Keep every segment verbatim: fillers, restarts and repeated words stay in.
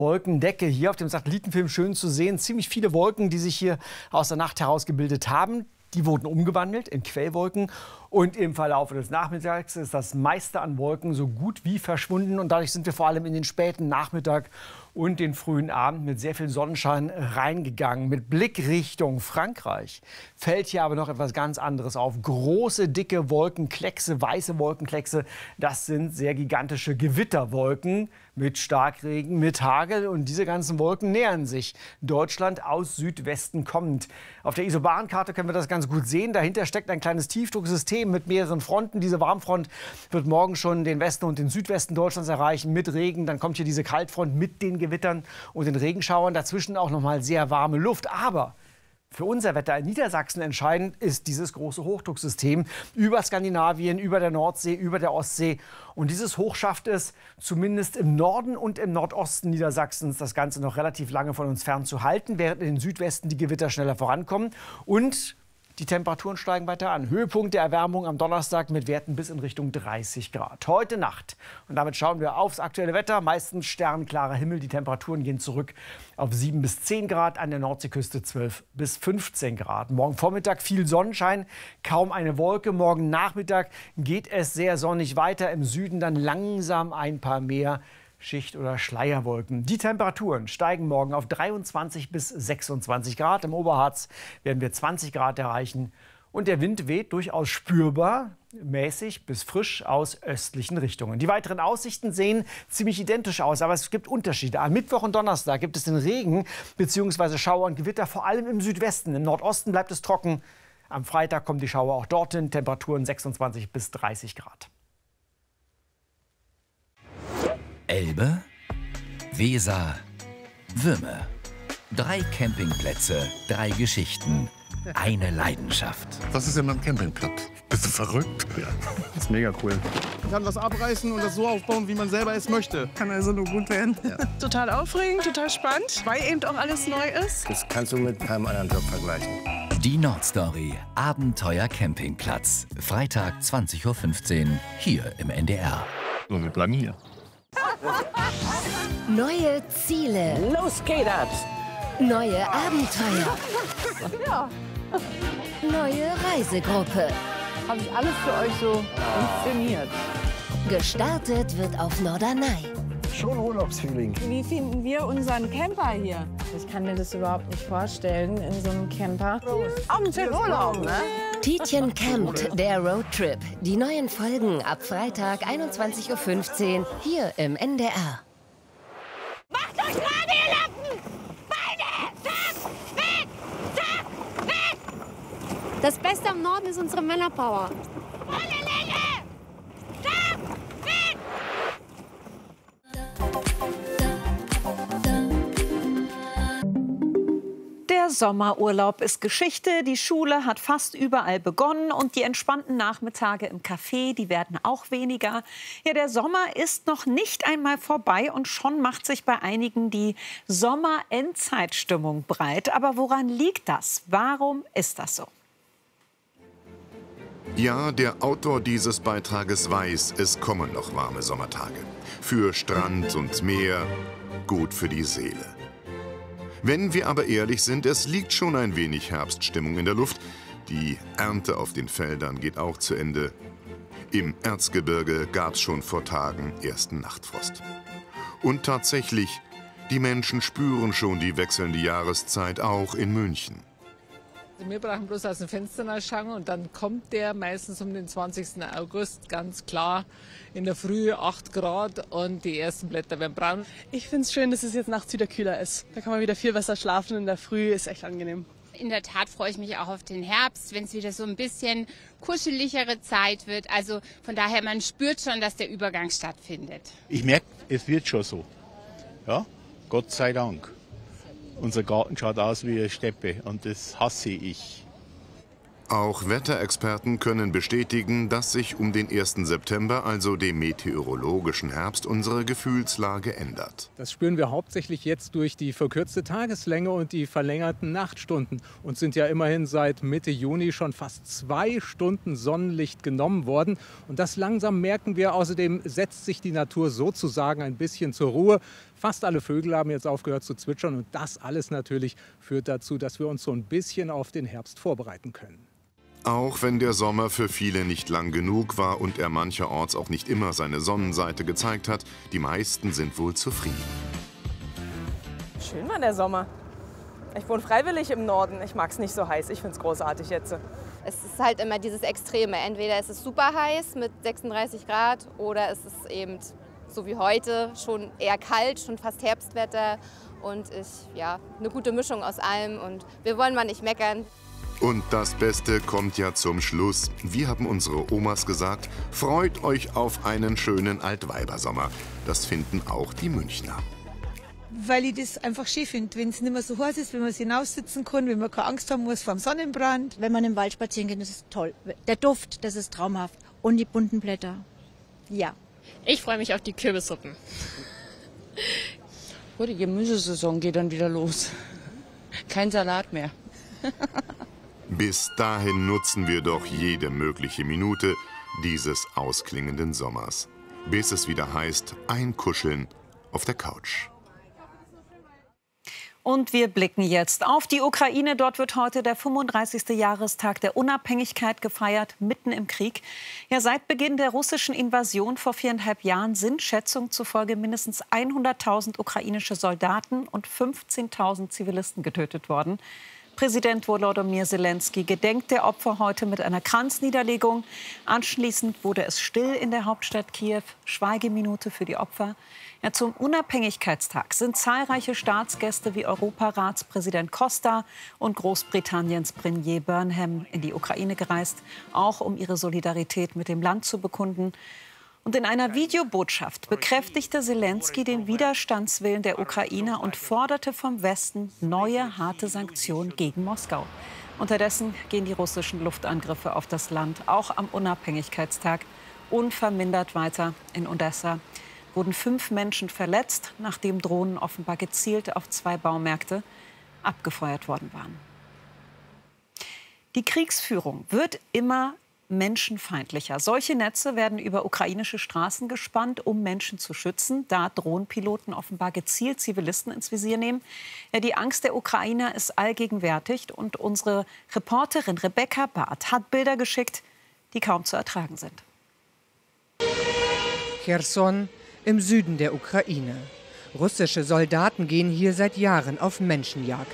Wolkendecke hier auf dem Satellitenfilm schön zu sehen. Ziemlich viele Wolken, die sich hier aus der Nacht heraus gebildet haben. Die wurden umgewandelt in Quellwolken. Und im Verlauf des Nachmittags ist das meiste an Wolken so gut wie verschwunden. Und dadurch sind wir vor allem in den späten Nachmittag und den frühen Abend mit sehr viel Sonnenschein reingegangen. Mit Blick Richtung Frankreich fällt hier aber noch etwas ganz anderes auf. Große, dicke Wolkenkleckse, weiße Wolkenkleckse. Das sind sehr gigantische Gewitterwolken mit Starkregen, mit Hagel. Und diese ganzen Wolken nähern sich Deutschland aus Südwesten kommend. Auf der Isobahnkarte können wir das ganz gut sehen. Dahinter steckt ein kleines Tiefdrucksystem mit mehreren Fronten. Diese Warmfront wird morgen schon den Westen und den Südwesten Deutschlands erreichen mit Regen. Dann kommt hier diese Kaltfront mit den Gewittern und den Regenschauern. Dazwischen auch noch mal sehr warme Luft. Aber für unser Wetter in Niedersachsen entscheidend ist dieses große Hochdrucksystem über Skandinavien, über der Nordsee, über der Ostsee. Und dieses Hoch schafft es, zumindest im Norden und im Nordosten Niedersachsens, das Ganze noch relativ lange von uns fernzuhalten, während in den Südwesten die Gewitter schneller vorankommen. Und die Temperaturen steigen weiter an. Höhepunkt der Erwärmung am Donnerstag mit Werten bis in Richtung dreißig Grad. Heute Nacht. Und damit schauen wir aufs aktuelle Wetter. Meistens sternklarer Himmel. Die Temperaturen gehen zurück auf sieben bis zehn Grad. An der Nordseeküste zwölf bis fünfzehn Grad. Morgen Vormittag viel Sonnenschein, kaum eine Wolke. Morgen Nachmittag geht es sehr sonnig weiter. Im Süden dann langsam ein paar mehr Schicht- oder Schleierwolken. Die Temperaturen steigen morgen auf dreiundzwanzig bis sechsundzwanzig Grad. Im Oberharz werden wir zwanzig Grad erreichen. Und der Wind weht durchaus spürbar, mäßig bis frisch aus östlichen Richtungen. Die weiteren Aussichten sehen ziemlich identisch aus, aber es gibt Unterschiede. Am Mittwoch und Donnerstag gibt es den Regen bzw. Schauer und Gewitter, vor allem im Südwesten. Im Nordosten bleibt es trocken. Am Freitag kommen die Schauer auch dorthin. Temperaturen sechsundzwanzig bis dreißig Grad. Elbe, Weser, Würme. Drei Campingplätze, drei Geschichten, eine Leidenschaft. Was ist denn ein Campingplatz? Bist du verrückt? Ja. Das ist mega cool. Man kann was abreißen und das so aufbauen, wie man selber es möchte. Kann also nur gut werden. Ja. Total aufregend, total spannend, weil eben auch alles neu ist. Das kannst du mit keinem anderen Job vergleichen. Die Nordstory, Abenteuer Campingplatz. Freitag zwanzig Uhr fünfzehn, hier im N D R. So, wir bleiben hier. Neue Ziele. Los geht das! Neue Abenteuer. Ja. Neue Reisegruppe. Habe ich alles für euch so inszeniert. Gestartet wird auf Norderney. Schon Urlaubsfeeling. Wie finden wir unseren Camper hier? Ich kann mir das überhaupt nicht vorstellen, in so einem Camper. Abenteuerurlaub, ne? Tietjen campt, der Roadtrip. Die neuen Folgen ab Freitag einundzwanzig Uhr fünfzehn hier im N D R. Macht euch gerade, ihr Lappen! Beine! Zack! Weg! Zack! Weg! Das Beste am Norden ist unsere Männerpower. Volle Länge! Zack! Weg! Der Sommerurlaub ist Geschichte. Die Schule hat fast überall begonnen und die entspannten Nachmittage im Café, die werden auch weniger. Ja, der Sommer ist noch nicht einmal vorbei und schon macht sich bei einigen die Sommer-Endzeitstimmung breit. Aber woran liegt das? Warum ist das so? Ja, der Autor dieses Beitrages weiß, es kommen noch warme Sommertage. Für Strand und Meer, gut für die Seele. Wenn wir aber ehrlich sind, es liegt schon ein wenig Herbststimmung in der Luft. Die Ernte auf den Feldern geht auch zu Ende. Im Erzgebirge gab es schon vor Tagen ersten Nachtfrost. Und tatsächlich, die Menschen spüren schon die wechselnde Jahreszeit auch in München. Wir brauchen bloß aus dem Fenster nachschauen und dann kommt der meistens um den zwanzigsten August, ganz klar, in der Früh acht Grad und die ersten Blätter werden braun. Ich finde es schön, dass es jetzt nachts wieder kühler ist. Da kann man wieder viel besser schlafen in der Früh, ist echt angenehm. In der Tat freue ich mich auch auf den Herbst, wenn es wieder so ein bisschen kuscheligere Zeit wird. Also von daher, man spürt schon, dass der Übergang stattfindet. Ich merke, es wird schon so. Ja, Gott sei Dank. Unser Garten schaut aus wie eine Steppe und das hasse ich. Auch Wetterexperten können bestätigen, dass sich um den ersten September, also dem meteorologischen Herbst, unsere Gefühlslage ändert. Das spüren wir hauptsächlich jetzt durch die verkürzte Tageslänge und die verlängerten Nachtstunden. Uns sind ja immerhin seit Mitte Juni schon fast zwei Stunden Sonnenlicht genommen worden. Und das langsam merken wir. Außerdem setzt sich die Natur sozusagen ein bisschen zur Ruhe. Fast alle Vögel haben jetzt aufgehört zu zwitschern. Und das alles natürlich führt dazu, dass wir uns so ein bisschen auf den Herbst vorbereiten können. Auch wenn der Sommer für viele nicht lang genug war und er mancherorts auch nicht immer seine Sonnenseite gezeigt hat, die meisten sind wohl zufrieden. Schön war der Sommer. Ich wohne freiwillig im Norden. Ich mag es nicht so heiß. Ich finde es großartig jetzt. Es ist halt immer dieses Extreme. Entweder ist es super heiß mit sechsunddreißig Grad oder es ist eben so wie heute schon eher kalt, schon fast Herbstwetter. Und ich, ja, eine gute Mischung aus allem. Und wir wollen mal nicht meckern. Und das Beste kommt ja zum Schluss. Wir haben unsere Omas gesagt, freut euch auf einen schönen Altweibersommer. Das finden auch die Münchner. Weil ich das einfach schön finde, wenn es nicht mehr so heiß ist, wenn man sich hinaussitzen kann, wenn man keine Angst haben muss vor dem Sonnenbrand. Wenn man im Wald spazieren geht, das ist toll. Der Duft, das ist traumhaft. Und die bunten Blätter. Ja. Ich freue mich auf die Kürbissuppen. Oh, die Gemüsesaison geht dann wieder los. Kein Salat mehr. Bis dahin nutzen wir doch jede mögliche Minute dieses ausklingenden Sommers. Bis es wieder heißt, einkuscheln auf der Couch. Und wir blicken jetzt auf die Ukraine. Dort wird heute der fünfunddreißigste Jahrestag der Unabhängigkeit gefeiert, mitten im Krieg. Ja, seit Beginn der russischen Invasion vor viereinhalb Jahren sind Schätzungen zufolge mindestens hunderttausend ukrainische Soldaten und fünfzehntausend Zivilisten getötet worden. Präsident Volodymyr Zelensky gedenkt der Opfer heute mit einer Kranzniederlegung. Anschließend wurde es still in der Hauptstadt Kiew. Schweigeminute für die Opfer. Ja, zum Unabhängigkeitstag sind zahlreiche Staatsgäste wie Europaratspräsident Costa und Großbritanniens Premier Burnham in die Ukraine gereist, auch um ihre Solidarität mit dem Land zu bekunden. Und in einer Videobotschaft bekräftigte Zelensky den Widerstandswillen der Ukrainer und forderte vom Westen neue harte Sanktionen gegen Moskau. Unterdessen gehen die russischen Luftangriffe auf das Land auch am Unabhängigkeitstag unvermindert weiter. In Odessa wurden fünf Menschen verletzt, nachdem Drohnen offenbar gezielt auf zwei Baumärkte abgefeuert worden waren. Die Kriegsführung wird immer menschenfeindlicher. Solche Netze werden über ukrainische Straßen gespannt, um Menschen zu schützen, da Drohnenpiloten offenbar gezielt Zivilisten ins Visier nehmen. Ja, die Angst der Ukrainer ist allgegenwärtig und unsere Reporterin Rebecca Barth hat Bilder geschickt, die kaum zu ertragen sind. Cherson im Süden der Ukraine. Russische Soldaten gehen hier seit Jahren auf Menschenjagd.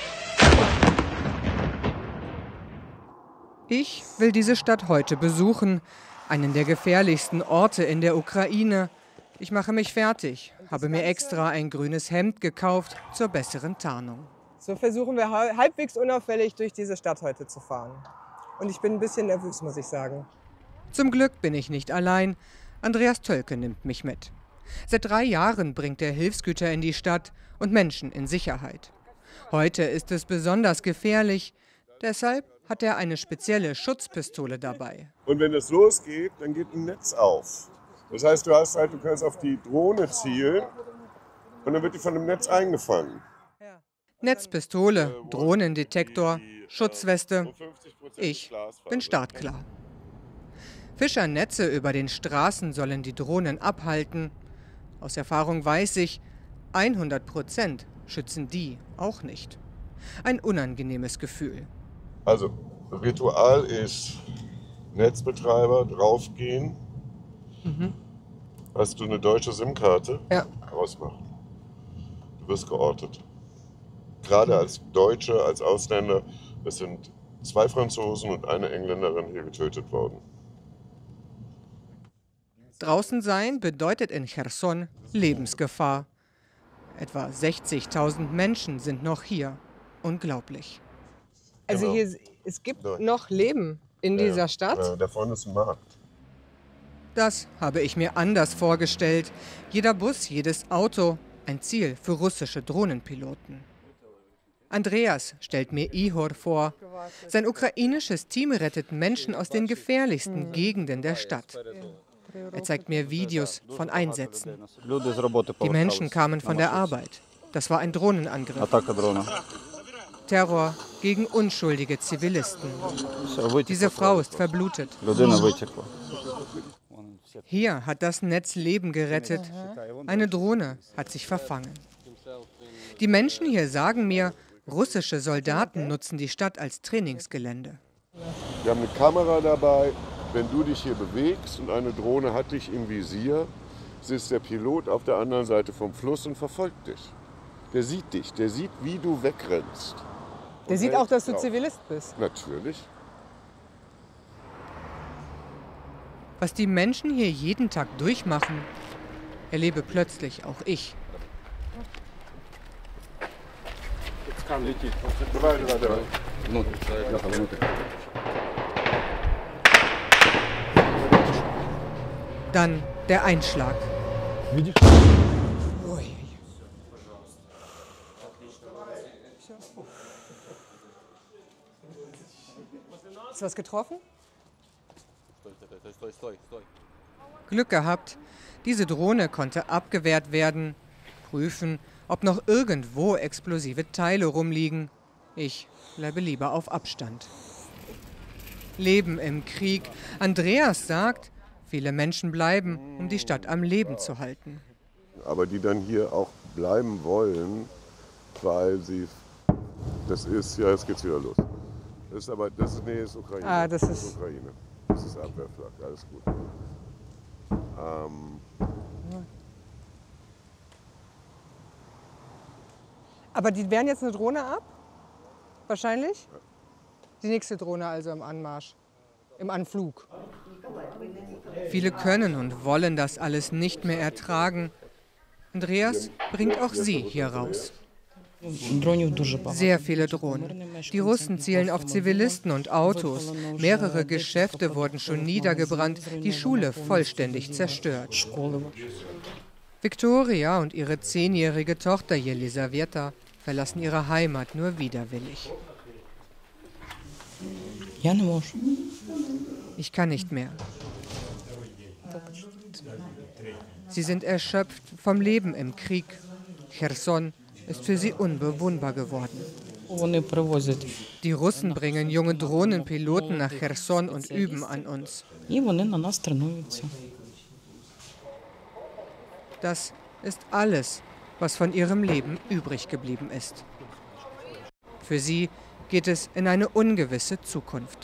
Ich will diese Stadt heute besuchen, einen der gefährlichsten Orte in der Ukraine. Ich mache mich fertig, habe mir extra ein grünes Hemd gekauft zur besseren Tarnung. So versuchen wir halbwegs unauffällig durch diese Stadt heute zu fahren. Und ich bin ein bisschen nervös, muss ich sagen. Zum Glück bin ich nicht allein. Andreas Tölke nimmt mich mit. Seit drei Jahren bringt er Hilfsgüter in die Stadt und Menschen in Sicherheit. Heute ist es besonders gefährlich, deshalb hat er eine spezielle Schutzpistole dabei. Und wenn es losgeht, dann geht ein Netz auf. Das heißt, du hast halt, du kannst auf die Drohne zielen und dann wird die von dem Netz eingefangen. Netzpistole, Drohnendetektor, Schutzweste. Ich bin startklar. Fischernetze über den Straßen sollen die Drohnen abhalten. Aus Erfahrung weiß ich, hundert Prozent schützen die auch nicht. Ein unangenehmes Gefühl. Also, Ritual ist Netzbetreiber draufgehen. Mhm. Hast du eine deutsche SIM-Karte? Ja. Ausmachen. Du wirst geortet. Gerade als Deutsche, als Ausländer, es sind zwei Franzosen und eine Engländerin hier getötet worden. Draußen sein bedeutet in Cherson Lebensgefahr. Etwa sechzigtausend Menschen sind noch hier. Unglaublich. Also hier, es gibt noch Leben in ja, dieser Stadt? Ja, da vorne ist ein Markt. Das habe ich mir anders vorgestellt. Jeder Bus, jedes Auto, ein Ziel für russische Drohnenpiloten. Andreas stellt mir Ihor vor. Sein ukrainisches Team rettet Menschen aus den gefährlichsten Gegenden der Stadt. Er zeigt mir Videos von Einsätzen. Die Menschen kamen von der Arbeit. Das war ein Drohnenangriff. Terror gegen unschuldige Zivilisten. Diese Frau ist verblutet. Hier hat das Netz Leben gerettet. Eine Drohne hat sich verfangen. Die Menschen hier sagen mir, russische Soldaten nutzen die Stadt als Trainingsgelände. Wir haben eine Kamera dabei. Wenn du dich hier bewegst und eine Drohne hat dich im Visier, sitzt der Pilot auf der anderen Seite vom Fluss und verfolgt dich. Der sieht dich, der sieht, wie du wegrennst. Der sieht auch, dass du Zivilist bist. Natürlich. Was die Menschen hier jeden Tag durchmachen, erlebe plötzlich auch ich. Dann der Einschlag. Ist was getroffen? Glück gehabt, diese Drohne konnte abgewehrt werden. Prüfen, ob noch irgendwo explosive Teile rumliegen. Ich bleibe lieber auf Abstand. Leben im Krieg. Andreas sagt, viele Menschen bleiben, um die Stadt am Leben zu halten. Aber die dann hier auch bleiben wollen, weil sie, das ist, ja, jetzt geht's wieder los. Das ist aber, das ist, nee, ist Ukraine. Ah, das ist, das ist Ukraine. Das ist Abwehrflak, alles gut. Ähm. Aber die wehren jetzt eine Drohne ab? Wahrscheinlich? Die nächste Drohne also im Anmarsch, im Anflug. Viele können und wollen das alles nicht mehr ertragen. Andreas bringt auch sie hier raus. Sehr viele Drohnen. Die Russen zielen auf Zivilisten und Autos. Mehrere Geschäfte wurden schon niedergebrannt, die Schule vollständig zerstört. Viktoria und ihre zehnjährige Tochter Jelisaweta verlassen ihre Heimat nur widerwillig. Ich kann nicht mehr. Sie sind erschöpft vom Leben im Krieg. Cherson ist für sie unbewohnbar geworden. Die Russen bringen junge Drohnenpiloten nach Cherson und üben an uns. Das ist alles, was von ihrem Leben übrig geblieben ist. Für sie geht es in eine ungewisse Zukunft.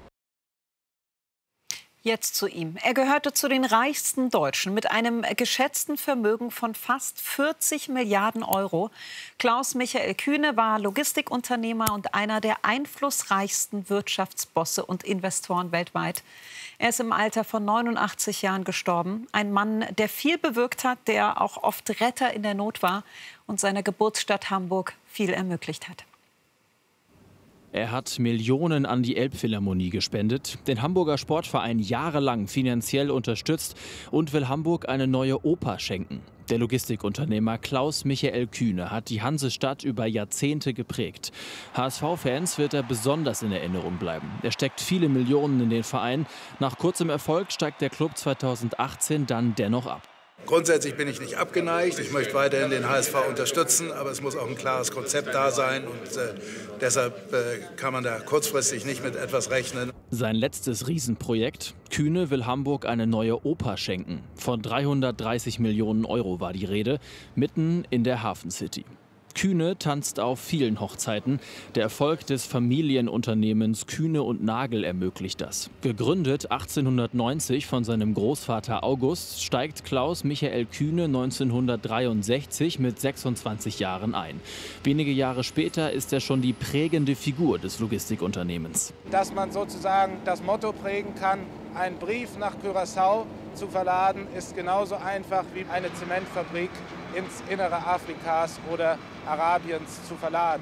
Jetzt zu ihm. Er gehörte zu den reichsten Deutschen mit einem geschätzten Vermögen von fast vierzig Milliarden Euro. Klaus Michael Kühne war Logistikunternehmer und einer der einflussreichsten Wirtschaftsbosse und Investoren weltweit. Er ist im Alter von neunundachtzig Jahren gestorben. Ein Mann, der viel bewirkt hat, der auch oft Retter in der Not war und seiner Geburtsstadt Hamburg viel ermöglicht hat. Er hat Millionen an die Elbphilharmonie gespendet, den Hamburger Sportverein jahrelang finanziell unterstützt und will Hamburg eine neue Oper schenken. Der Logistikunternehmer Klaus Michael Kühne hat die Hansestadt über Jahrzehnte geprägt. H S V-Fans wird er besonders in Erinnerung bleiben. Er steckt viele Millionen in den Verein. Nach kurzem Erfolg steigt der Club zweitausendachtzehn dann dennoch ab. Grundsätzlich bin ich nicht abgeneigt. Ich möchte weiterhin den H S V unterstützen, aber es muss auch ein klares Konzept da sein. Und äh, deshalb äh, kann man da kurzfristig nicht mit etwas rechnen. Sein letztes Riesenprojekt. Kühne will Hamburg eine neue Oper schenken. Von dreihundertdreißig Millionen Euro war die Rede, mitten in der Hafencity. Kühne tanzt auf vielen Hochzeiten. Der Erfolg des Familienunternehmens Kühne und Nagel ermöglicht das. Gegründet achtzehnhundertneunzig von seinem Großvater August, steigt Klaus Michael Kühne neunzehnhundertdreiundsechzig mit sechsundzwanzig Jahren ein. Wenige Jahre später ist er schon die prägende Figur des Logistikunternehmens. Dass man sozusagen das Motto prägen kann, einen Brief nach Curaçao zu verladen, ist genauso einfach wie eine Zementfabrik ins Innere Afrikas oder Arabiens zu verladen.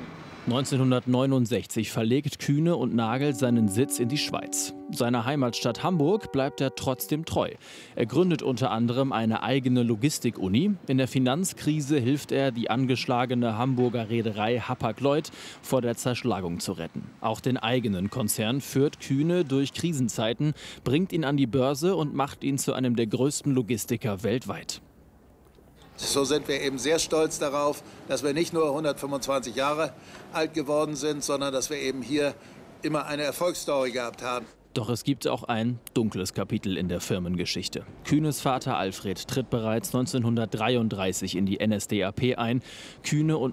neunzehnhundertneunundsechzig verlegt Kühne und Nagel seinen Sitz in die Schweiz. Seiner Heimatstadt Hamburg bleibt er trotzdem treu. Er gründet unter anderem eine eigene Logistik-Uni. In der Finanzkrise hilft er, die angeschlagene Hamburger Reederei Hapag-Lloyd vor der Zerschlagung zu retten. Auch den eigenen Konzern führt Kühne durch Krisenzeiten, bringt ihn an die Börse und macht ihn zu einem der größten Logistiker weltweit. So sind wir eben sehr stolz darauf, dass wir nicht nur hundertfünfundzwanzig Jahre alt geworden sind, sondern dass wir eben hier immer eine Erfolgsstory gehabt haben. Doch es gibt auch ein dunkles Kapitel in der Firmengeschichte. Kühnes Vater Alfred tritt bereits neunzehnhundertdreiunddreißig in die N S D A P ein. Kühne und